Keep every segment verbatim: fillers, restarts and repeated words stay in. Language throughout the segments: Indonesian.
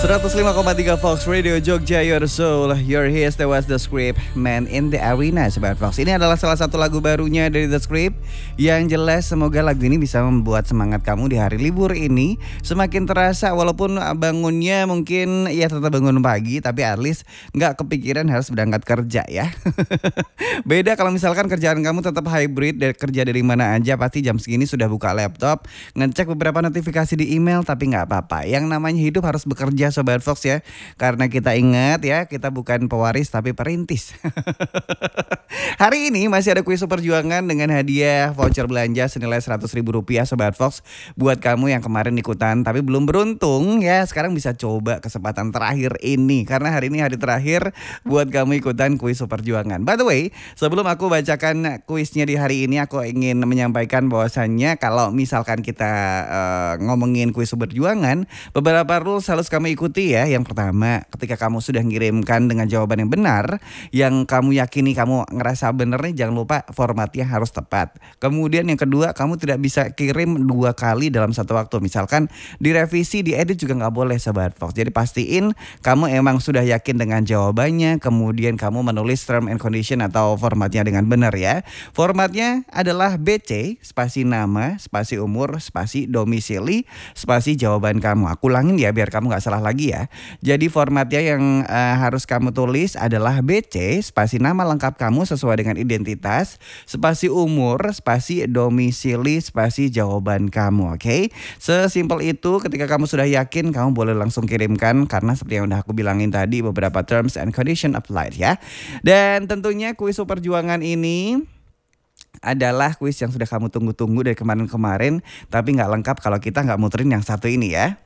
seratus lima koma tiga Fox Radio Jogja, your soul, your hits, that was The Script, Man in the Arena, Sobat Fox. Ini adalah salah satu lagu barunya dari The Script. Yang jelas semoga lagu ini bisa membuat semangat kamu di hari libur ini semakin terasa. Walaupun bangunnya mungkin ya tetap bangun pagi, tapi at least gak kepikiran harus berangkat kerja ya. Beda kalau misalkan kerjaan kamu tetap hybrid, dari kerja dari mana aja, pasti jam segini sudah buka laptop, ngecek beberapa notifikasi di email, tapi gak apa-apa. Yang namanya hidup harus bekerja, Sobat Fox ya. Karena kita ingat ya, kita bukan pewaris tapi perintis. Hari ini masih ada kuis perjuangan dengan hadiah voucher belanja senilai seratus ribu rupiah, Sobat Fox. Buat kamu yang kemarin ikutan tapi belum beruntung ya, sekarang bisa coba kesempatan terakhir ini. Karena hari ini hari terakhir buat kamu ikutan kuis perjuangan. By the way, sebelum aku bacakan kuisnya di hari ini, aku ingin menyampaikan bahwasannya kalau misalkan kita uh, ngomongin kuis perjuangan, beberapa rules harus kamu ikuti ya. Yang pertama, ketika kamu sudah mengirimkan dengan jawaban yang benar, yang kamu yakini kamu ngerasa bener nih, jangan lupa formatnya harus tepat. Kemudian yang kedua, kamu tidak bisa kirim dua kali dalam satu waktu. Misalkan direvisi, diedit juga gak boleh, Sobat Fox. Jadi pastiin kamu emang sudah yakin dengan jawabannya, kemudian kamu menulis term and condition atau formatnya dengan benar ya. Formatnya adalah B C, spasi nama, spasi umur, spasi domisili, spasi jawaban kamu. Aku ulangin ya biar kamu gak salah lagi ya. Jadi formatnya yang uh, harus kamu tulis adalah B C, spasi nama lengkap kamu sesuai dengan identitas, spasi umur, spasi domisili, spasi jawaban kamu. Oke, okay? Sesimpel itu. Ketika kamu sudah yakin, kamu boleh langsung kirimkan, karena seperti yang udah aku bilangin tadi, beberapa terms and condition applied ya. Dan tentunya kuis perjuangan ini adalah kuis yang sudah kamu tunggu-tunggu dari kemarin-kemarin, tapi gak lengkap kalau kita gak muterin yang satu ini ya.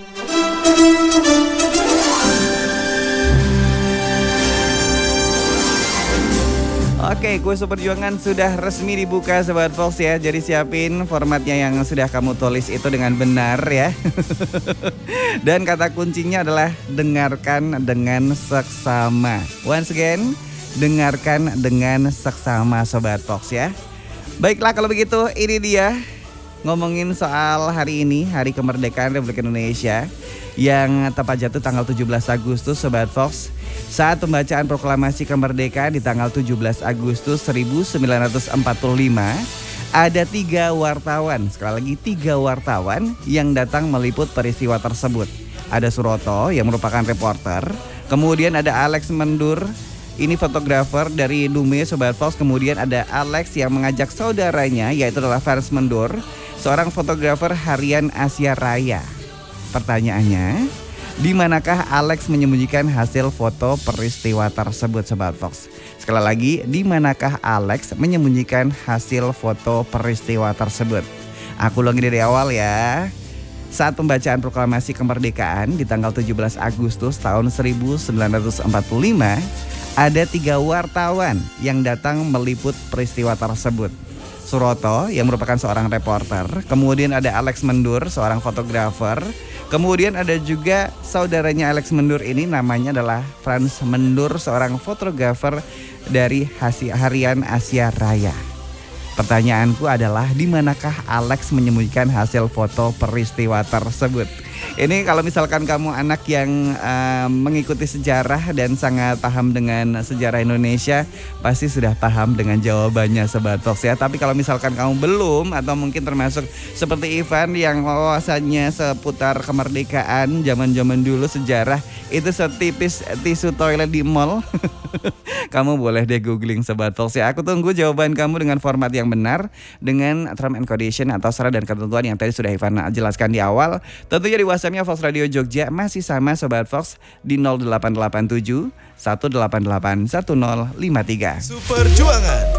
Oke, kuis perjuangan sudah resmi dibuka, Sobat Fox ya. Jadi siapin formatnya yang sudah kamu tulis itu dengan benar ya. Dan kata kuncinya adalah dengarkan dengan seksama. Once again, dengarkan dengan seksama, Sobat Fox ya. Baiklah kalau begitu, ini dia ngomongin soal hari ini, Hari Kemerdekaan Republik Indonesia, yang tepat jatuh tanggal tujuh belas Agustus, Sobat Fox. Saat pembacaan proklamasi kemerdekaan di tanggal tujuh belas Agustus seribu sembilan ratus empat puluh lima, ada tiga wartawan, sekali lagi tiga wartawan yang datang meliput peristiwa tersebut. Ada Suroto yang merupakan reporter, kemudian ada Alex Mendur, ini fotografer dari Dume, Sobat Fox. Kemudian ada Alex yang mengajak saudaranya, yaitu adalah Faris Mendur, seorang fotografer harian Asia Raya. Pertanyaannya, di manakah Alex menyembunyikan hasil foto peristiwa tersebut, Sobat Fox? Sekali lagi, di manakah Alex menyembunyikan hasil foto peristiwa tersebut? Aku ulangi dari awal ya. Saat pembacaan proklamasi kemerdekaan di tanggal tujuh belas Agustus tahun seribu sembilan ratus empat puluh lima, ada tiga wartawan yang datang meliput peristiwa tersebut. Suroto yang merupakan seorang reporter, kemudian ada Alex Mendur, seorang fotografer, kemudian ada juga saudaranya Alex Mendur ini namanya adalah Frans Mendur, seorang fotografer dari harian Asia Raya. Pertanyaanku adalah, di manakah Alex menyembunyikan hasil foto peristiwa tersebut? Ini kalau misalkan kamu anak yang uh, mengikuti sejarah dan sangat paham dengan sejarah Indonesia, pasti sudah paham dengan jawabannya, Sobat Fox ya. Tapi kalau misalkan kamu belum, atau mungkin termasuk seperti Ivan yang wawasannya seputar kemerdekaan zaman-zaman dulu, sejarah itu setipis tisu toilet di mall, kamu boleh deh googling, Sobat Fox ya. Aku tunggu jawaban kamu dengan format yang benar, dengan term and condition atau syarat dan ketentuan yang tadi sudah Ivan jelaskan di awal. Tentunya di WhatsAppnya Fox Radio Jogja masih sama, Sobat Fox, di nol delapan delapan tujuh satu delapan delapan satu nol lima tiga. Perjuangan